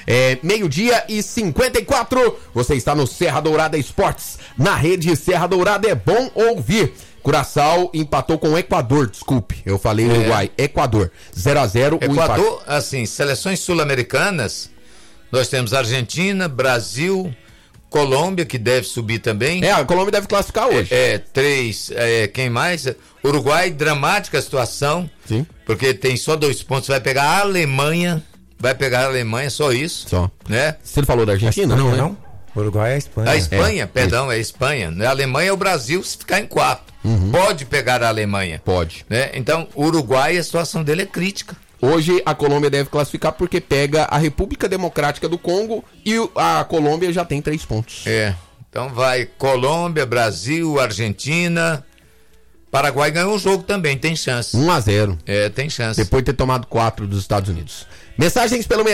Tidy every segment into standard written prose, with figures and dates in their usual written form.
Meio-dia e 54. Você está no Serra Dourada Esportes, na rede Serra Dourada. É bom ouvir. Curaçao empatou com o Equador, desculpe, eu falei Uruguai, Equador, 0-0. Equador, assim, seleções sul-americanas, nós temos Argentina, Brasil, Colômbia, que deve subir também. A Colômbia deve classificar hoje. Quem mais? Uruguai, dramática a situação. Sim. Porque tem só 2 pontos, vai pegar a Alemanha, só isso. Só. Né? Você falou da Argentina? Espanha, não? Uruguai é a Espanha. A Espanha, é a Espanha. A Alemanha é o Brasil se ficar em 4. Pode pegar a Alemanha. Pode. Né? Então, o Uruguai, a situação dele é crítica. Hoje a Colômbia deve classificar porque pega a República Democrática do Congo e a Colômbia já tem 3 pontos. Então vai Colômbia, Brasil, Argentina. Paraguai ganhou um jogo também, tem chance. 1-0. Tem chance. Depois de ter tomado 4 dos Estados Unidos. Mensagens pelo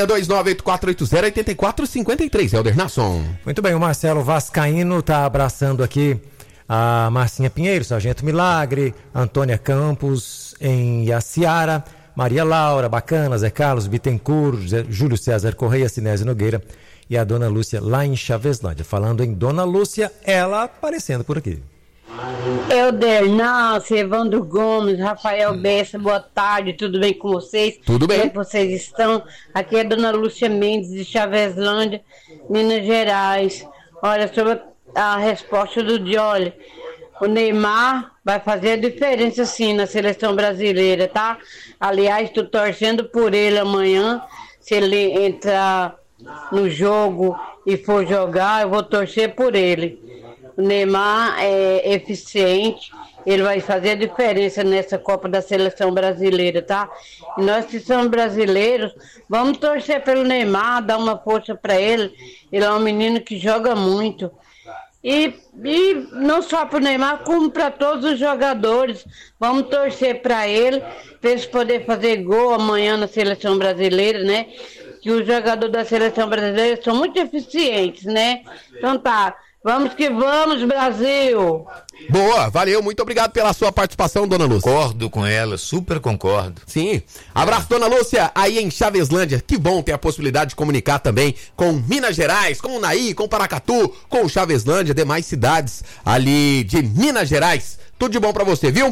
62984808453. Helder Nasson. Muito bem, o Marcelo Vascaíno está abraçando aqui a Marcinha Pinheiro, Sargento Milagre, Antônia Campos em Iaciara, Maria Laura, Bacana, Zé Carlos, Bittencourt, Júlio César Correia, Sinésio Nogueira e a Dona Lúcia lá em Chaveslândia. Falando em Dona Lúcia, ela aparecendo por aqui. Helder Nasson, Evandro Gomes, Rafael Bessa, boa tarde, tudo bem com vocês? Tudo bem. Como é que vocês estão? Aqui é a Dona Lúcia Mendes de Chaveslândia, Minas Gerais. Olha, sobre a resposta do Dioli, o Neymar vai fazer a diferença sim na seleção brasileira, tá? Aliás, estou torcendo por ele amanhã, se ele entrar no jogo e for jogar, eu vou torcer por ele. O Neymar é eficiente, ele vai fazer a diferença nessa Copa da Seleção Brasileira, tá? E nós que somos brasileiros, vamos torcer pelo Neymar, dar uma força para ele. Ele é um menino que joga muito. E não só para o Neymar, como para todos os jogadores. Vamos torcer para ele poder fazer gol amanhã na Seleção Brasileira, né? Que os jogadores da Seleção Brasileira são muito eficientes, né? Então tá. Vamos que vamos, Brasil! Boa, valeu, muito obrigado pela sua participação, Dona Lúcia. Concordo com ela, super concordo. Sim, abraço, Dona Lúcia, aí em Chaveslândia. Que bom ter a possibilidade de comunicar também com Minas Gerais, com o Naí, com Paracatu, com Chaveslândia, demais cidades ali de Minas Gerais. Tudo de bom pra você, viu?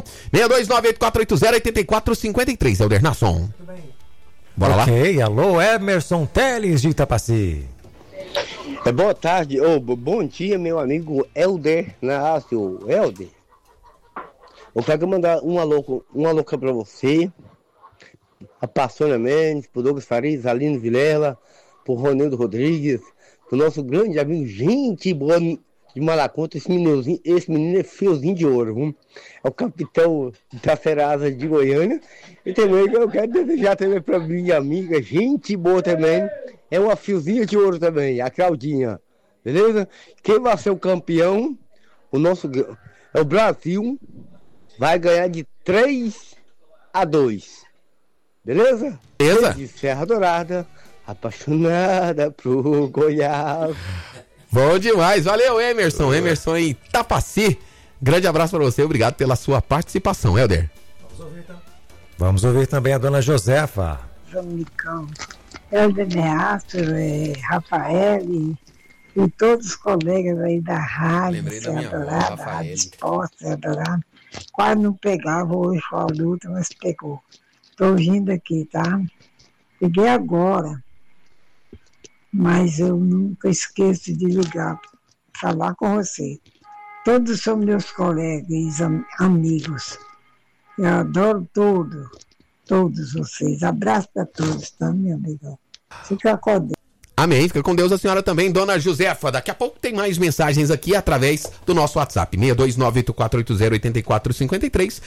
62984808453, Helder Nasson. Muito bem. Bora lá? Ok, alô, Emerson Teles de Itapaci. Boa tarde, bom dia, meu amigo Helder Nasson. Helder, eu quero mandar um alô pra você, a Passônia Mendes, pro Douglas Farias, Aline Vilela, pro Ronaldo Rodrigues, pro nosso grande amigo, gente boa de Malaconta, esse menino é fiozinho de ouro, viu? É o capitão da Serasa de Goiânia. E também eu quero desejar também pra minha amiga, gente boa também, é uma fiozinha de ouro também, a Claudinha, beleza? Quem vai ser o campeão, o Brasil, vai ganhar de 3-2, beleza? Beleza. De Serra Dourada, apaixonada pro Goiás. Bom demais, valeu, Emerson. Emerson em Itapaci. Grande abraço para você, obrigado pela sua participação, Helder. Vamos ouvir também a Dona Josefa. Dominicão, Helder Neastro, Rafael e todos os colegas aí da rádio, Serra Dourada, Rádio Esporte, Serra Dourada. Quase não pegava, hoje foi a luta, mas pegou. Estou ouvindo aqui, tá? Peguei agora, mas eu nunca esqueço de ligar, falar com você. Todos são meus colegas, amigos. Eu adoro todos vocês. Abraço para todos, tá, meu amigo? Fica com Deus. Amém, fica com Deus a senhora também, Dona Josefa. Daqui a pouco tem mais mensagens aqui através do nosso WhatsApp, 62984808453,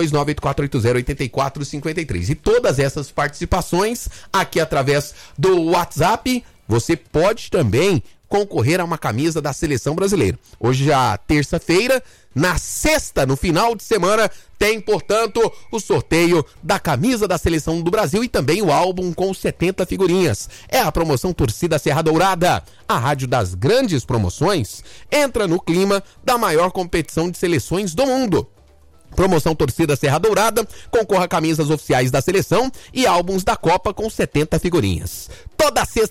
62984808453. E todas essas participações aqui através do WhatsApp, você pode também concorrer a uma camisa da Seleção Brasileira. Hoje já terça-feira, na sexta, no final de semana, tem, portanto, o sorteio da camisa da Seleção do Brasil e também o álbum com 70 figurinhas. É a promoção Torcida Serra Dourada, a rádio das grandes promoções, entra no clima da maior competição de seleções do mundo. Promoção Torcida Serra Dourada, concorra a camisas oficiais da seleção e álbuns da Copa com 70 figurinhas. Toda sexta